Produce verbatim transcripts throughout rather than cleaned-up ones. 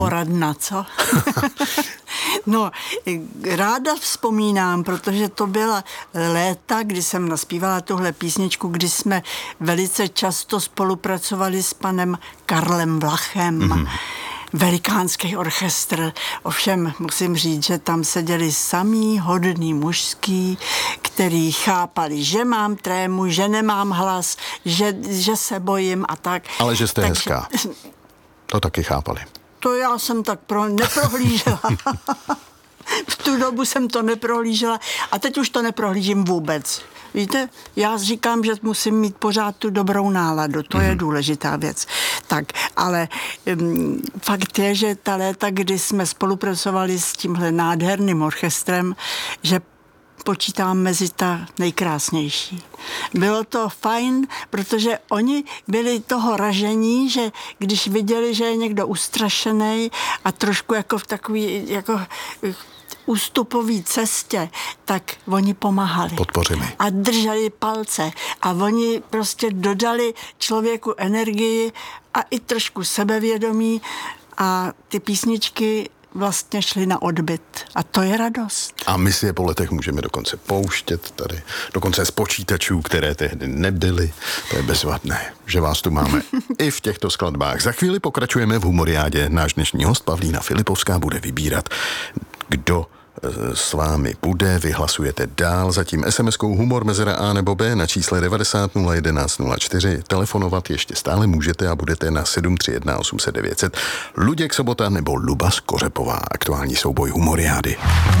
Poradna, co? No, ráda vzpomínám, protože to byla léta, kdy jsem naspívala tuhle písničku, kdy jsme velice často spolupracovali s panem Karlem Vlachem. Mm-hmm. Velikánský orchestr, ovšem musím říct, že tam seděli samý hodný mužský, který chápali, že mám trému, že nemám hlas, že, že se bojím a tak. Ale že jste Takže, hezká. To taky chápali. To já jsem tak pro, neprohlížela. V tu dobu jsem to neprohlížela a teď už to neprohlížím vůbec. Víte, já říkám, že musím mít pořád tu dobrou náladu, to mm. je důležitá věc. Tak, ale um, fakt je, že ta léta, kdy jsme spolupracovali s tímhle nádherným orchestrem, že počítám mezi ta nejkrásnější. Bylo to fajn, protože oni byli toho ražení, že když viděli, že je někdo ustrašený a trošku jako v takový jako ústupový cestě, tak oni pomáhali. Podpořili. A drželi palce. A oni prostě dodali člověku energii a i trošku sebevědomí a ty písničky vlastně šli na odbyt. A to je radost. A my si je po letech můžeme dokonce pouštět tady. Dokonce z počítačů, které tehdy nebyly. To je bezvadné, že vás tu máme i v těchto skladbách. Za chvíli pokračujeme v Humoriádě. Náš dnešní host Pavlína Filipovská bude vybírat, kdo s vámi bude, vyhlasujete dál, zatím es em eskou humor mezera A nebo B na čísle devadesát nula jedenáct nula čtyři. Telefonovat ještě stále můžete a budete na sedm tři jedna osm set devět set. Luděk Sobota nebo Luba Skořepová, aktuální souboj Humoriády.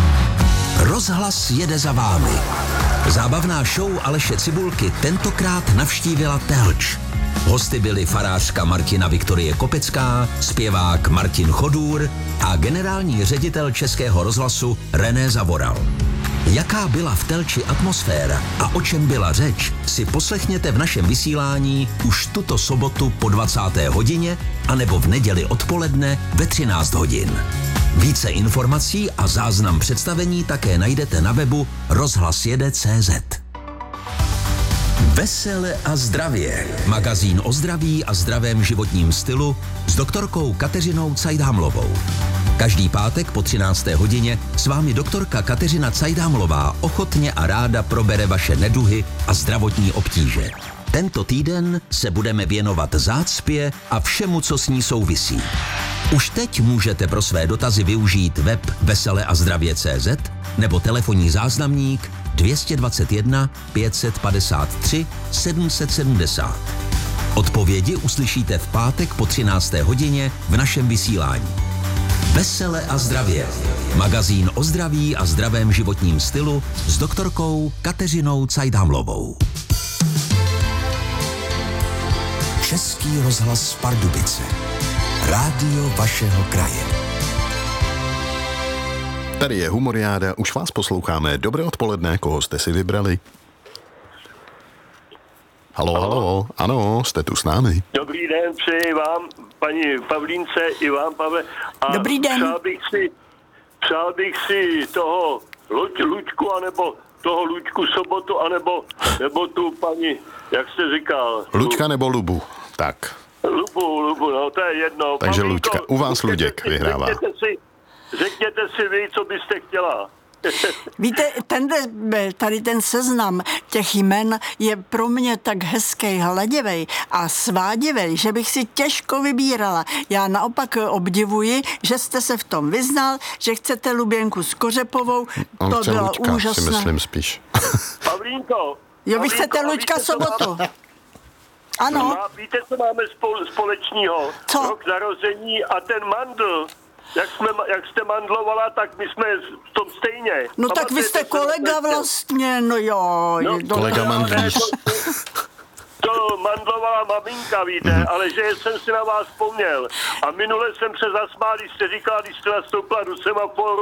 Rozhlas jede za vámi. Zábavná show Aleše Cibulky tentokrát navštívila Telč. Hosty byli farářka Martina Viktorie Kopecká, zpěvák Martin Chodůr a generální ředitel Českého rozhlasu René Zavoral. Jaká byla v Telči atmosféra a o čem byla řeč, si poslechněte v našem vysílání už tuto sobotu po dvacáté hodině anebo v neděli odpoledne ve třináct hodin. Více informací a záznam představení také najdete na webu rozhlasjede tečka cé zet. Vesele a zdravě. Magazín o zdraví a zdravém životním stylu s doktorkou Kateřinou Cajdámlovou. Každý pátek po třinácté hodině s vámi doktorka Kateřina Cajdámlová ochotně a ráda probere vaše neduhy a zdravotní obtíže. Tento týden se budeme věnovat zácpě a všemu, co s ní souvisí. Už teď můžete pro své dotazy využít web vesele a zdravě tečka cé zet nebo telefonní záznamník dvě stě dvacet jedna pět set padesát tři sedm set sedmdesát. Odpovědi uslyšíte v pátek po třinácté hodině v našem vysílání. Vesele a zdravě. Magazín o zdraví a zdravém životním stylu s doktorkou Kateřinou Cajdámlovou. Český rozhlas Pardubice. Rádio vašeho kraje. Tady je Humoriáda, už vás posloucháme. Dobré odpoledne, koho jste si vybrali? Halo, halo, halo. Ano, jste tu s námi. Dobrý den, přeji vám, paní Pavlínce, i vám, Pavle. A Dobrý den. Přál bych si, přál bych si toho Luď, Luďku, anebo toho Luďku Sobotu, anebo nebo tu paní, jak jste říkal. Luďka nebo Lubu, tak. Lubu, Lubu, no to je jedno. Takže Pavlínko, Luďka, u vás Luděk si, vyhrává. Řekněte si, řekněte si vy, co byste chtěla. Víte, tenhle, tady ten seznam těch jmen je pro mě tak hezký, hladivej a svádivej, že bych si těžko vybírala. Já naopak obdivuji, že jste se v tom vyznal, že chcete Luběnku Skořepovou. On to chce bylo Luďka, úžasné. si myslím spíš. Pavlínko. Jo, vy chcete Luďka Sobotu. Ano. Má, víte, co máme spol, společného? Co? Rok narození a ten mandl. Jak, jsme, jak jste mandlovala, tak my jsme v tom stejně. No tak vy jste kolega vlastně, no jo. No, je to... Kolega mandlíř. To, to mandlovala maminka, víte, mm-hmm. ale že jsem si na vás vzpomněl. A minule jsem se zasmál, když jste říkal, když jste nastoupila do semaforu,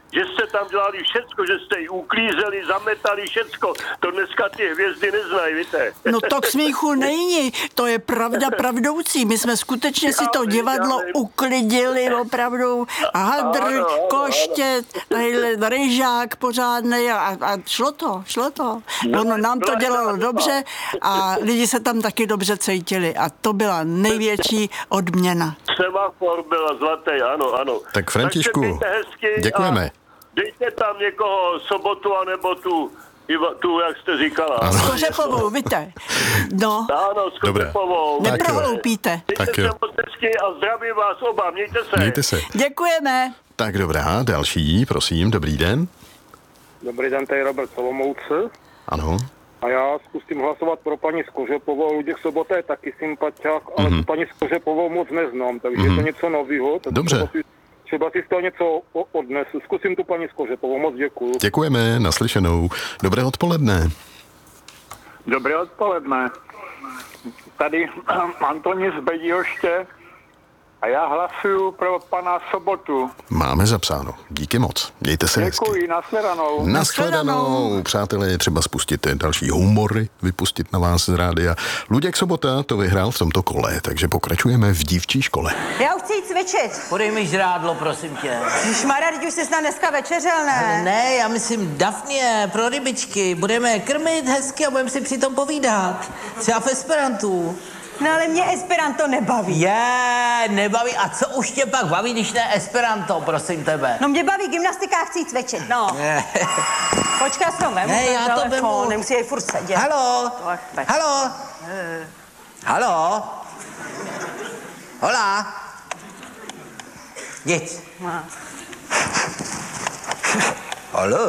že jste tam dělali všecko, že jste ji uklízeli, zametali všecko. To dneska ty hvězdy neznají, víte. No to k smíchu není, to je pravda pravdoucí. My jsme skutečně si to divadlo uklidili opravdu. Hadr, koštět, tadyhle ryžák pořádnej a, a šlo to, šlo to. Ono nám to dělalo dobře a lidi se tam taky dobře cítili a to byla největší odměna. Semafor byla zlatý, ano, ano. Tak Františku, děkujeme. Dejte tam někoho sobotu, anebo tu, tu jak jste říkala. S Kořepovou, víte. No. Ano, s Kořepovou. Neprohloupíte. Mějte se moc hezky a zdravím vás oba, mějte se. Mějte se. Děkujeme. Tak dobrá, další, prosím, dobrý den. Dobrý den, tady Robert Solomouce. Ano. A já zkusím hlasovat pro paní Skořepovou. Luděk Sobota je taky sympatiák, ale mm-hmm. paní Skořepovou moc neznám, takže mm-hmm. je to něco nového. Dobře. Třeba si, třeba si z toho něco odnesu. Zkusím tu paní Skořepovou, moc děkuju. Děkujeme, naslyšenou. Dobré odpoledne. Dobré odpoledne. Tady Antonín z Bedihoště a já hlasuju pro pana Sobotu. Máme zapsáno. Díky moc. Mějte se hezky. Děkuji, nashledanou. Nashledanou. Přátelé, je třeba spustit další humory, vypustit na vás z rádia. Luděk Sobota to vyhrál v tomto kole, takže pokračujeme v dívčí škole. Já už chci jít cvičit. Podej mi žrádlo, prosím tě. Šmara, teď už jsi snad dneska večeřel, ne? Ne, já myslím Dafnie, pro rybičky. Budeme krmit hezky a budeme si přitom povídat. Třeba v esperantu. No ale mě Esperanto nebaví. Je, nebaví. A co už tě pak baví, když ne Esperanto, prosím tebe? No mě baví gymnastika, chci jít cvičit, no. Počkej, jsem vemu ne, já to telefon, vemu. Nemusí jej furt sedět. Halo, halo, halo, hola, nic. Halo,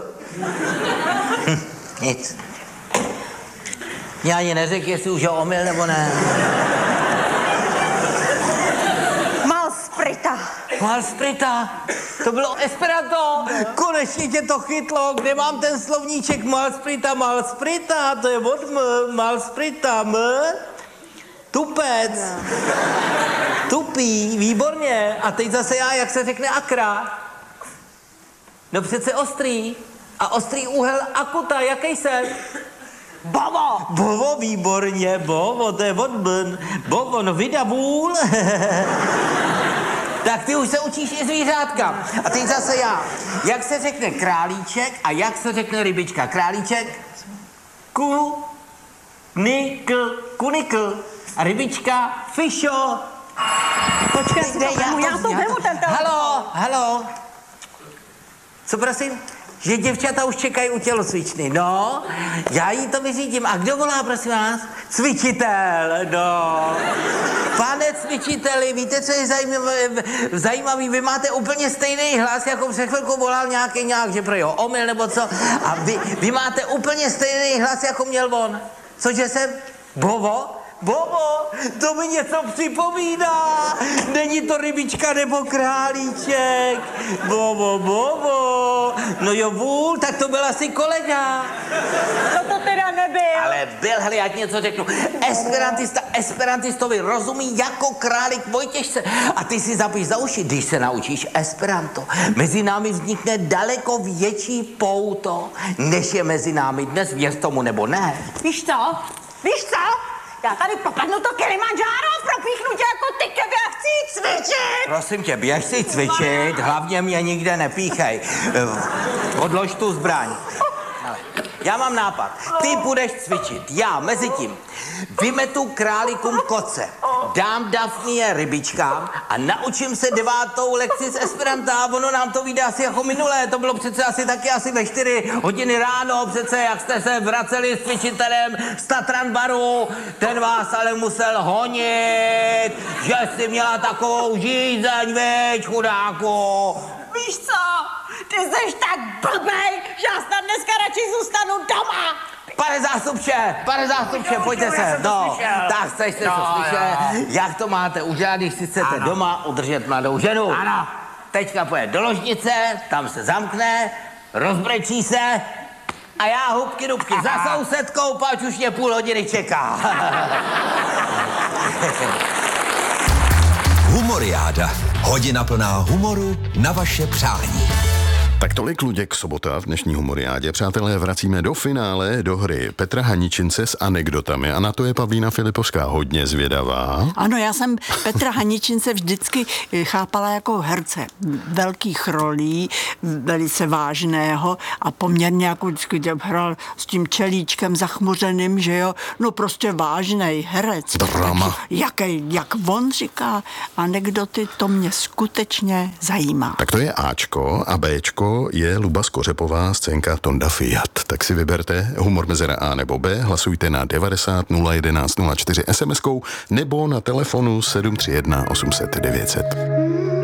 nic. Já ani neřekl, jestli už je omyl nebo ne. Malsprita. Malsprita, to bylo Esperanto. Konečně tě to chytlo. Kde mám ten slovníček Malsprita, Malsprita? To je od M, Malsprita, M. Tupec. Tupý, výborně. A teď zase já, jak se řekne akra. No přece ostrý. A ostrý úhel akuta, jaký jsem? Bovo! Bovo, výborně, bovo, to je od bn. Bovo, no vydavůl. Tak ty už se učíš i zvířátka. A teď zase já. Jak se řekne králíček a jak se řekne rybička? Králíček? Ku, nikl, kunikl. A rybička? Fišo. Počkej, Kde, já, to, já to vemu ten telefon. Halo, halo. Co prosím? Že děvčata už čekají u tělocvičny. No, já jí to vyřídím. A kdo volá, prosím vás? Cvičitel, no. Pane cvičiteli, víte, co je zajímavé, zajímavý? Vy máte úplně stejný hlas, jako před chvilkou volal nějaký nějak, že pro jeho omyl nebo co. A vy, vy máte úplně stejný hlas, jako měl on. Cože jsem? Bovo? Bobo, to mi něco připomíná. Není to rybička nebo králíček. Bobo, bobo. No jo, vůl, tak to byl asi kolega. No to teda nebyl. Ale byl, hele, já ti něco řeknu. Esperantista esperantistovi rozumí jako králík Vojtěžce. A ty si zapíš za uši, když se naučíš esperanto. Mezi námi vznikne daleko větší pouto, než je mezi námi dnes, věř tomu nebo ne. Víš co? Víš co? Já tady propadnu to Kilimanjaro, propíchnu tě jako ty keby a chci jít cvičit. Prosím tě, běž si cvičit, hlavně mě nikde nepíchej. Odlož tu zbraň. Ale já mám nápad. Ty budeš cvičit, já mezi tím vymetu králíkům koce, dám Dafnie rybičkám a naučím se devátou lekci z Esperanta a ono nám to vyjde asi jako minulé. To bylo přece asi taky asi ve čtyři hodiny ráno, přece jak jste se vraceli s cvičitelem z Tatran baru, ten vás ale musel honit, že jsi měla takovou žízeň, veď, chudáku. Víš co? Ty jsi tak blbej, že já snad dneska radši zůstanu doma. Pane zástupče, pane zástupče, pojďte se. No, tak jste se to slyšeli. Jak to máte udělat, když si chcete ano. doma udržet mladou ženu? Ano. Teďka pojede do ložnice, tam se zamkne, rozbrečí se a já hubky dubky za sousedkou, pač už mě půl hodiny čeká. Humoriáda. Hodina plná humoru na vaše přání. Tak tolik Luděk Sobota v dnešní humoriádě. Přátelé, vracíme do finále do hry Petra Haničince s anekdotami a na to je Pavlína Filipovská hodně zvědavá. Ano, já jsem Petra Haničince vždycky chápala jako herce velkých rolí, velice vážného a poměrně jako vždycky hrál s tím čelíčkem zachmuřeným, že jo, no prostě vážnej herec. Drama. Jaký, jak on říká anekdoty, to mě skutečně zajímá. Tak to je Ačko a Bčko je Luba Skořepová, scénka Tonda Fiat. Tak si vyberte humor mezera A nebo B, hlasujte na devadesát nula jedenáct nula čtyři es em eskou nebo na telefonu sedm tři jedna osm set devět set.